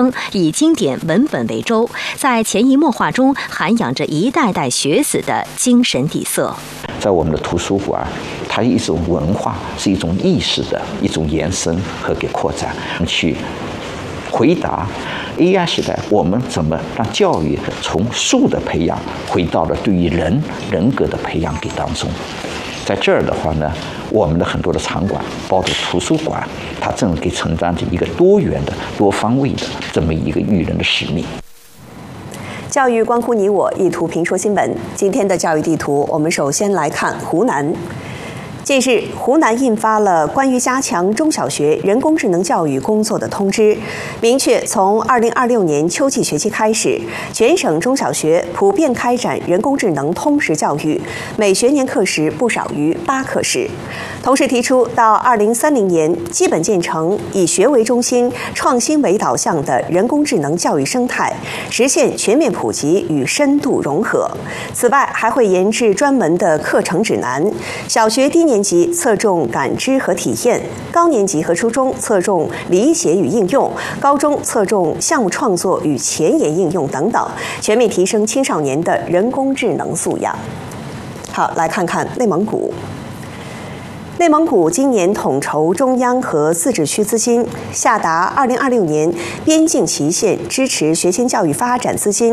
生，以经典文本为舟，在潜移默化中涵养着一代代学子的精神底色。 在我们的图书馆，它一种文化，是一种意识的一种延伸和给扩展，去回答 AI 时代我们怎么让教育从术的培养回到了对于人格的培养给当中。在这儿的话呢，我们的很多的场馆，包括图书馆，它正给承担着一个多元的、多方位的这么一个育人的使命。 教育关乎你我，一图评说新闻。今天的教育地图，我们首先来看湖南。近日，湖南印发了关于加强中小学人工智能教育工作的通知，明确从2026年秋季学期开始，全省中小学普遍开展人工智能通识教育，每学年课时不少于8课时。同时提出，到2030年，基本建成以学为中心、创新为导向的人工智能教育生态，实现全面普及与深度融合。此外，还会研制专门的课程指南，小学低年级侧重感知和体验，高年级和初中侧重理解与应用，高中侧重项目创作与前沿应用等等，全面提升青少年的人工智能素养。好，来看看内蒙古。内蒙古今年统筹中央和自治区资金，下达2026年边境期限支持学前教育发展资金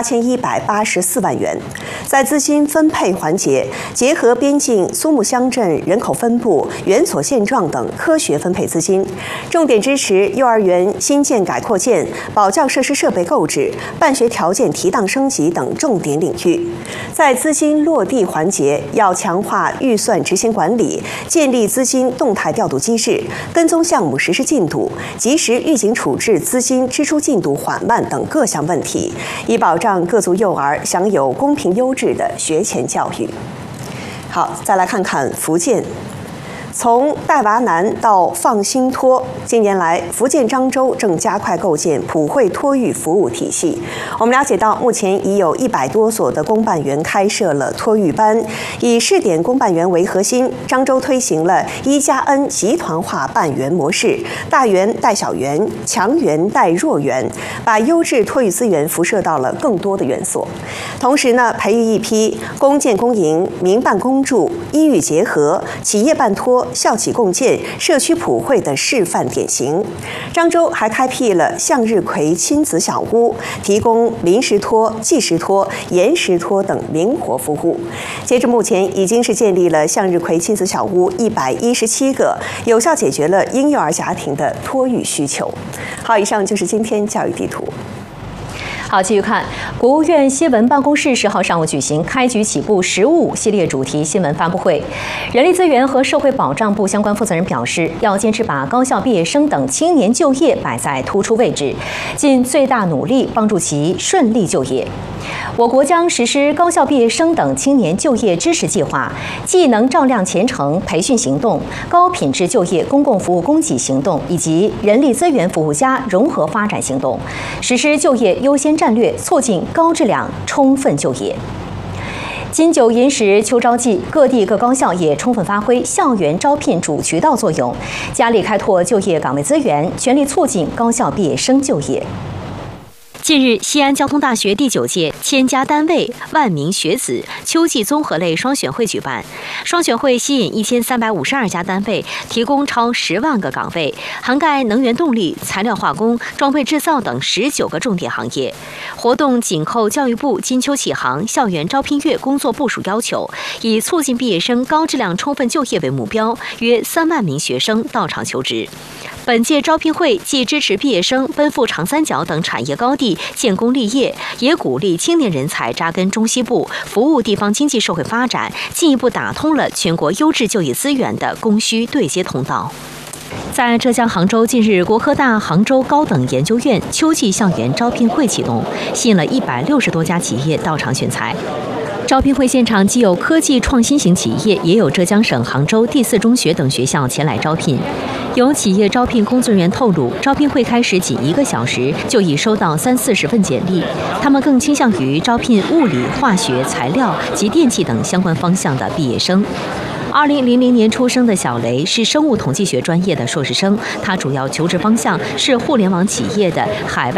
8184万元。在资金分配环节，结合边境苏木乡镇人口分布、园所现状等科学分配资金，重点支持幼儿园新建改扩建、保教设施设备购置、办学条件提档升级等重点领域。在资金落地环节，要强化预算执行管理，建立资金动态调度机制，跟踪项目实施进度，及时预警处置资金支出进度缓慢等各项问题，以保障各族幼儿享有公平优质的学前教育。好，再来看看福建。从带娃难到放心托，近年来，福建漳州正加快构建普惠托育服务体系。我们了解到，目前已有100多所的公办园开设了托育班，以试点公办园为核心，漳州推行了1+N 集团化办园模式，大园带小园，强园带弱园，把优质托育资源辐射到了更多的园所。同时呢，培育一批公建公营、民办公助、医育结合、企业办托、校企共建、社区普惠的示范典型。漳州还开辟了向日葵亲子小屋，提供临时托、即时托、延时托等灵活服务。截至目前，已经是建立了向日葵亲子小屋117个，有效解决了婴幼儿家庭的托育需求。好，以上就是今天教育地图。 好，继续看，国务院新闻办公室10号上午举行开局起步15系列主题新闻发布会。人力资源和社会保障部相关负责人表示，要坚持把高校毕业生等青年就业摆在突出位置，尽最大努力帮助其顺利就业。我国将实施高校毕业生等青年就业支持计划、技能照亮前程培训行动、高品质就业公共服务供给行动以及人力资源服务加融合发展行动，实施就业优先战略，促进高质量充分就业。金九银十秋招季，各地各高校也充分发挥校园招聘主渠道作用，加力开拓就业岗位资源，全力促进高校毕业生就业。近日，西安交通大学第9届1000家单位万名学子秋季综合类双选会举办。双选会吸引1352家单位，提供超10万个岗位，涵盖能源动力、材料化工、装备制造等19个重点行业。活动紧扣教育部金秋启航校园招聘月工作部署要求，以促进毕业生高质量充分就业为目标，约3万名学生到场求职。本届招聘会既支持毕业生奔赴长三角等产业高地建功立业，也鼓励青年人才扎根中西部，服务地方经济社会发展，进一步打通了全国优质就业资源的供需对接通道。在浙江杭州，近日国科大杭州高等研究院秋季校园招聘会启动，吸引了160多家企业到场选才。招聘会现场既有科技创新型企业，也有浙江省杭州第4中学等学校前来招聘。有企业招聘工作人员透露，招聘会开始仅1个小时就已收到30-40份简历，他们更倾向于招聘物理、化学、材料及电气等相关方向的毕业生。2000年出生的小雷是生物统计学专业的硕士生，他主要求职方向是互联网企业的海外